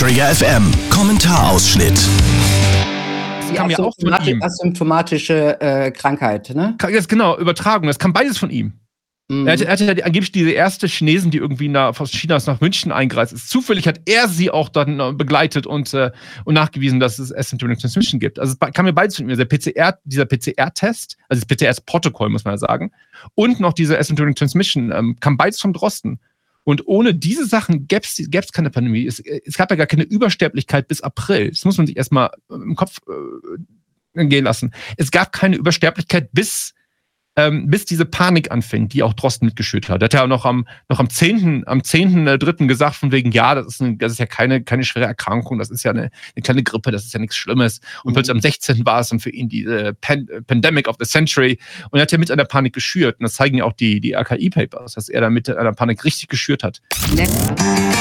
Trigger FM Kommentarausschnitt. Die asymptomatische Krankheit, ne? Yes, genau, Übertragung. Das kam beides von ihm. Er hatte ja angeblich diese erste Chinesin, die irgendwie aus China nach München eingereist ist. Zufällig hat er sie auch dann begleitet und nachgewiesen, dass es Asymptomatic Transmission gibt. Also es kam mir beides von ihm. Dieser PCR-Test, also das PCR-Protokoll, muss man ja sagen, und noch diese Asymptomatic Transmission, kam beides vom Drosten. Und ohne diese Sachen gäbe es keine Pandemie. Es gab ja gar keine Übersterblichkeit bis April. Das muss man sich erstmal im Kopf gehen lassen. Es gab keine Übersterblichkeit bis diese Panik anfing, die auch Drosten mitgeschürt hat. Er hat ja auch noch am 10.3. gesagt, von wegen, ja, das ist ja keine schwere Erkrankung, das ist ja eine kleine Grippe, das ist ja nichts Schlimmes. Und plötzlich am 16. war es dann für ihn die Pandemic of the Century. Und er hat ja mit einer Panik geschürt. Und das zeigen ja auch die RKI-Papers, dass er da mit einer Panik richtig geschürt hat.